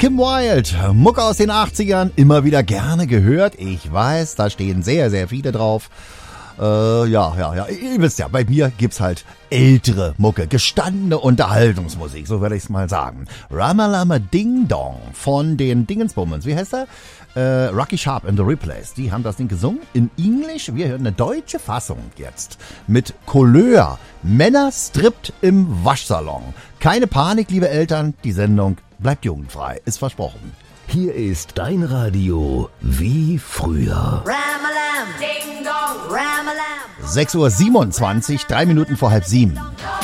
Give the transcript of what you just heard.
Kim Wilde, Mucke aus den 80ern, immer wieder gerne gehört. Ich weiß, da stehen sehr, sehr viele drauf. Ja, ihr wisst ja, bei mir gibt's halt ältere Mucke, gestandene Unterhaltungsmusik, so würde ich's mal sagen. Ramalama Ding Dong von den Dingensbummens, wie heißt er? Rocky Sharp and the Replays, die haben das Ding gesungen in Englisch. Wir hören eine deutsche Fassung jetzt mit Couleur. Männer strippt im Waschsalon. Keine Panik, liebe Eltern, die Sendung bleibt jugendfrei, ist versprochen. Hier ist dein Radio wie früher. Ramalam, Ding Dong, Ramalam. 6:27 Uhr, 3 Minuten vor 6:30.